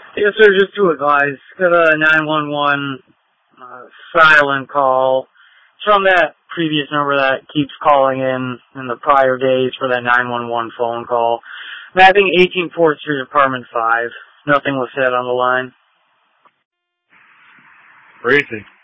Yes, sir, just to advise, got a 911 silent call. It's from that previous number that keeps calling in the prior days for that 911 phone call. Mapping 18 4th Street, apartment 5. Nothing was said on the line. Where is he?